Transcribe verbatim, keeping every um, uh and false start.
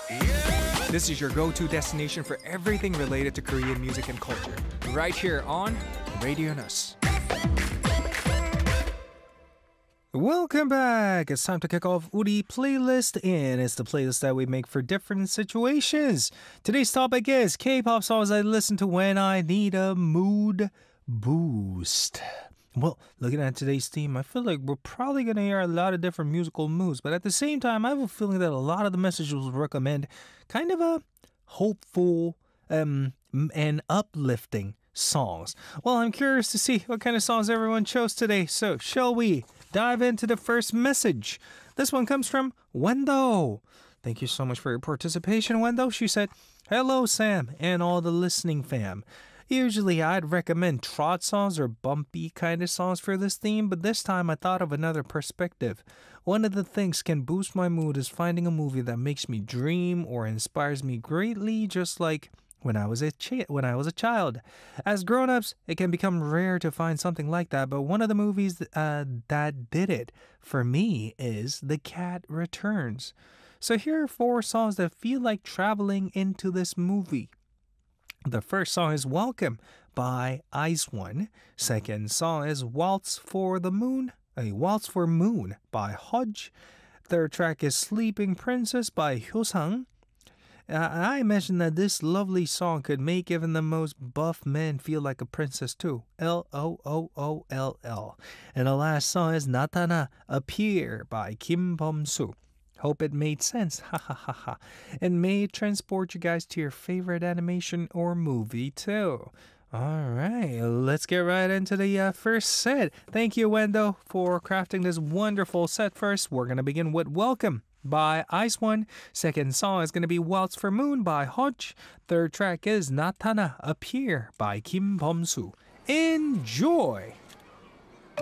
This is your go-to destination for everything related to Korean music and culture. Right here on Radio Nus. Welcome back. It's time to kick off Uri Playlist, and it's the playlist that we make for different situations. Today's topic is K-pop songs I listen to when I need a mood boost. Well, looking at today's theme, I feel like we're probably going to hear a lot of different musical moods, but at the same time, I have a feeling that a lot of the messages will recommend kind of a hopeful um, and uplifting songs. Well, I'm curious to see what kind of songs everyone chose today, so shall we dive into the first message? This one comes from Wendo. Thank you so much for your participation, Wendo. She said, "Hello, Sam, and all the listening fam. Usually I'd recommend trot songs or bumpy kind of songs for this theme, but this time I thought of another perspective. One of the things can boost my mood is finding a movie that makes me dream or inspires me greatly, just like when I was a chi- when I was a child. As grown-ups, it can become rare to find something like that, but one of the movies uh, that did it for me is The Cat Returns. So here are four songs that feel like traveling into this movie. The first song is Welcome by IZ*ONE. Second song is Waltz for the Moon, a Waltz for Moon by Hodge. Third track is Sleeping Princess by Hyosang. Uh, I imagine that this lovely song could make even the most buff men feel like a princess too. L O O O L L. And the last song is Natana Appear by Kim Bum-soo. Hope it made sense, ha ha ha ha, and may transport you guys to your favorite animation or movie too. Alright, let's get right into the uh, first set. Thank you, Wendo, for crafting this wonderful set. First, we're going to begin with Welcome by IZ*ONE. Second song is going to be Waltz for Moon by Hodge. Third track is Natana Appear by Kim Bum-soo. Enjoy!